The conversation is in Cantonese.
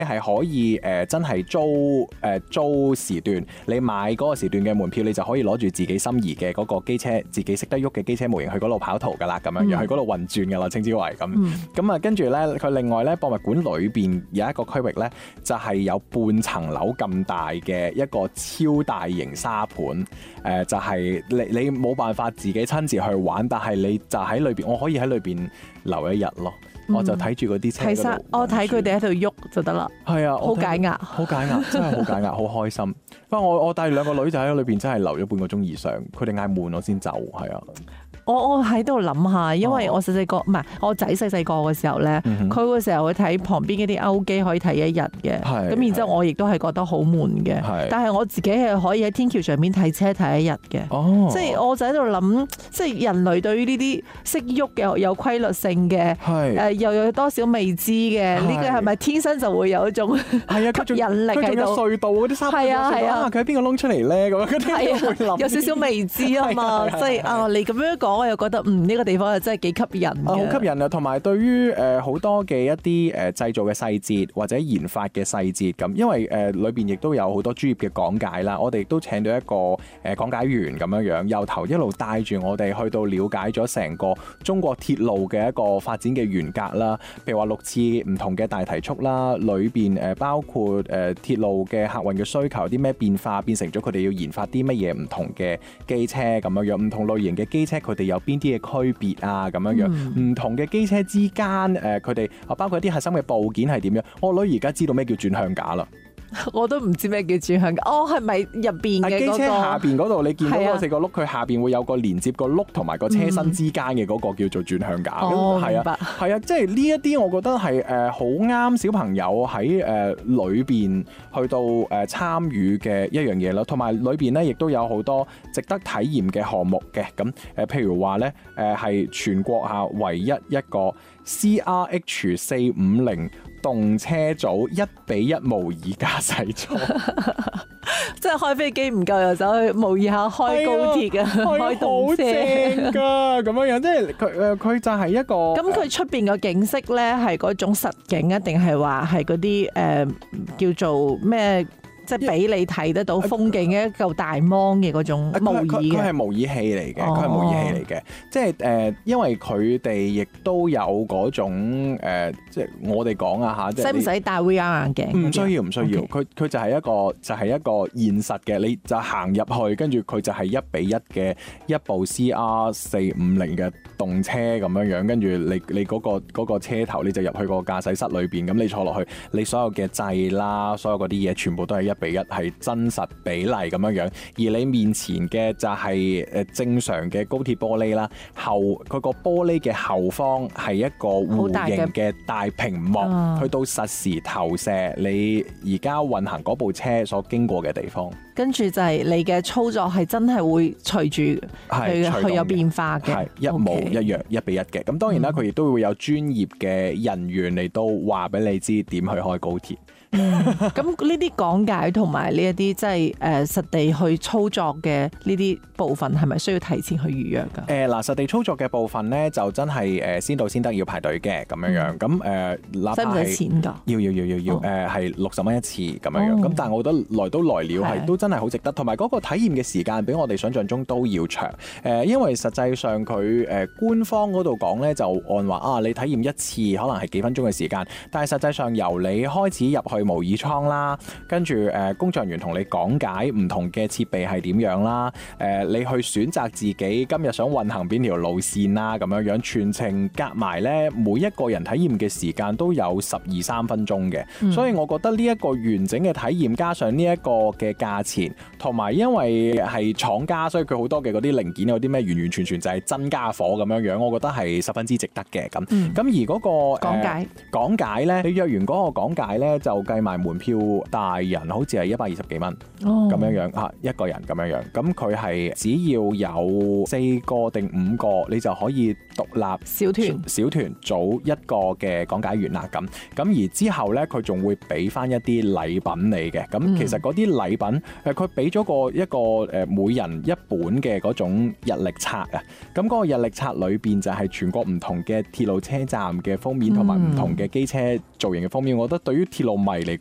係可以真係租時段，你買嗰個時段嘅門票，你就可以攞住自己心儀嘅嗰個機車，自己識得喐嘅機車模型去嗰度跑圖㗎啦，咁樣樣去嗰度運轉㗎啦，稱之為咁。咁啊，跟住咧，佢另外咧博物館裏邊有一個區域咧，就係有半層樓咁大嘅一個超大型沙盤，就係你冇辦法自己親自去玩，但係你就喺裏邊，我可以喺裏邊留一日咯。我就睇住嗰啲車嗰度， 我睇佢哋喺度喐就得啦。 係啊， 好解壓， 好解壓，真係好解壓，好開心。不過我帶兩個女仔喺裏邊，真係留咗半個鐘以上，佢哋嗌悶我先走，係啊。 我喺度諗下，因為我細細個唔係我仔細細個嘅時候咧，佢會成日會睇旁邊嗰啲歐機可以睇一日嘅，咁然之後我亦都係覺得好悶嘅。但係我自己係可以喺天橋上面睇車睇一日嘅，即係我就喺度諗，即係人類對於呢啲識喐嘅有規律性嘅，又有多少未知嘅，呢個係咪天生就會有一種吸引力喺度？ 佢仲有隧道嗰啲沙盤，佢喺邊個窿出嚟咧？咁樣有少少未知啊嘛，即係你咁樣講。我又覺得呢個地方係真係幾吸引嘅， 好吸引啊！同埋對於好多嘅一啲製造嘅細節或者研發嘅細節咁，因為裏邊亦都有好多專業嘅講解啦。我哋亦都請到一個講解員咁樣樣，由頭一路帶住我哋去到了解咗成個中國鐵路嘅一個發展嘅沿革啦。譬如話6次唔同嘅大提速啦，裏邊包括鐵路嘅客運嘅需求啲咩變化，變成咗佢哋要研發啲乜嘢唔同嘅機車咁樣樣，唔同類型嘅機車佢哋有邊啲嘅區別啊？咁樣樣，唔同嘅機車之間，佢哋包括一啲核心嘅部件係點樣？我女而家知道咩叫轉向架啦。 我都唔知咩叫轉向架。係咪入邊嘅嗰個？機車下邊嗰度，你見到嗰4個轆，佢下邊會有個連接個轆同埋個車身之間嘅嗰個叫做轉向架。明白。 係啊，即係呢一啲，我覺得係好啱小朋友喺裏邊去到參與嘅一樣嘢咯。同埋裏邊咧，亦都有好多值得體驗嘅項目嘅。咁譬如話咧，係全國下唯一一個 CRH 450動車組1:1模擬駕駛組， 即係開飛機唔夠又走去模擬下開高鐵嘅，開動車㗎咁樣樣，即係佢就係一個。 咁佢出邊個景色咧係嗰種實景啊，定係話係嗰啲叫做咩？即係俾你睇得到風景嘅一嚿大芒嘅嗰種模擬嘅， 佢係模擬器嚟嘅，佢係模擬器嚟嘅。即係因為佢哋亦都有嗰種即係我哋講啊嚇， 使唔使戴 VR 眼鏡？ 唔需要，唔需要。佢就係一個現實嘅，你就行入去，跟住佢就係1:1嘅一部 CR450嘅動車咁樣樣，跟住你嗰個車頭，你就入去個駕駛室裏邊，咁你坐落去，你所有嘅掣啦，所有嗰啲嘢全部都係1:1，係真實比例咁樣樣，而你面前嘅就係正常嘅高鐵玻璃啦，佢個玻璃嘅後方係一個弧形嘅大屏幕，去到實時投射你而家運行嗰部車所經過嘅地方， 跟住就係你嘅操作係真係會隨住佢有變化嘅， 係一模一樣1:1嘅。咁當然啦，佢亦都會有專業嘅人員嚟到話俾你知點去開高鐵。 咁呢啲講解同埋呢一啲即係實地去操作嘅呢啲部分係咪需要提前去預約㗎？ 嗱，實地操作嘅部分咧就真係先到先得，要排隊嘅咁樣樣。咁使唔使錢㗎？ 要係60蚊一次咁樣樣。咁但係我覺得來都來了，係都真係好值得。同埋嗰個體驗嘅時間比我哋想象中都要長。因為實際上佢官方嗰度講咧就按話你體驗一次可能係幾分鐘嘅時間，但係實際上由你開始入去模擬艙啦，跟住工作人員同你講解唔同嘅設備係點樣啦，你去選擇自己今日想運行邊條路線啦，咁樣樣全程夾埋咧，每一個人體驗嘅時間都有12-13分鐘嘅，所以我覺得呢一個完整嘅體驗加上呢一個嘅價錢，同埋因為係廠家，所以佢好多嘅嗰啲零件有啲咩完完全全就係真家伙咁樣樣，我覺得係十分之值得嘅咁。咁而嗰個講解咧，你約完嗰個講解咧就計埋門票大人好好似係120幾蚊咁樣嚇一個人咁樣。咁佢係只要有4個定5個，你就可以獨立小團組一個嘅講解員啦。咁而之後咧，佢仲會俾翻一啲禮品你嘅。咁其實嗰啲禮品佢俾咗一個每人一本嘅嗰種日曆冊啊。咁嗰個日曆冊裏邊就係全國唔同嘅鐵路車站嘅封面，同埋唔同嘅機車造型嘅封面。我覺得對於鐵路迷嚟